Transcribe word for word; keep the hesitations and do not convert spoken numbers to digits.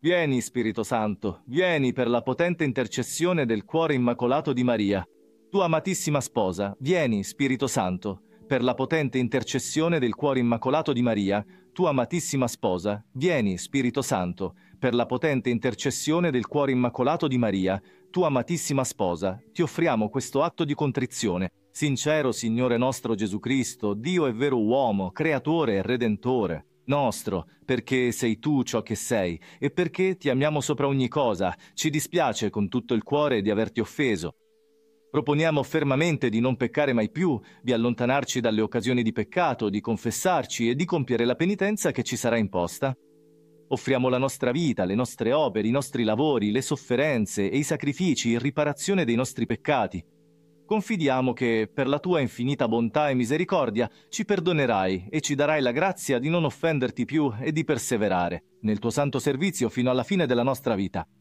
Vieni, Spirito Santo, vieni per la potente intercessione del cuore immacolato di Maria. Tua amatissima sposa, vieni, Spirito Santo, per la potente intercessione del cuore immacolato di Maria. Tua amatissima sposa, vieni, Spirito Santo, per la potente intercessione del cuore immacolato di Maria. Tua amatissima sposa, ti offriamo questo atto di contrizione. Sincero Signore nostro Gesù Cristo, Dio e vero uomo, creatore e redentore nostro, perché sei tu ciò che sei e perché ti amiamo sopra ogni cosa, ci dispiace con tutto il cuore di averti offeso. Proponiamo fermamente di non peccare mai più, di allontanarci dalle occasioni di peccato, di confessarci e di compiere la penitenza che ci sarà imposta. Offriamo la nostra vita, le nostre opere, i nostri lavori, le sofferenze e i sacrifici in riparazione dei nostri peccati. Confidiamo che, per la tua infinita bontà e misericordia, ci perdonerai e ci darai la grazia di non offenderti più e di perseverare nel tuo santo servizio fino alla fine della nostra vita.